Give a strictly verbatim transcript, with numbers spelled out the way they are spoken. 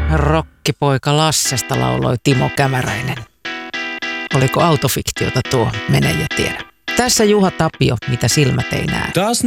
Rokkipoika Lassesta lauloi Timo Kämäräinen. Oliko autofiktiota tuo, mene ja tiedä. Tässä Juha Tapio, mitä silmät ei näe. Taas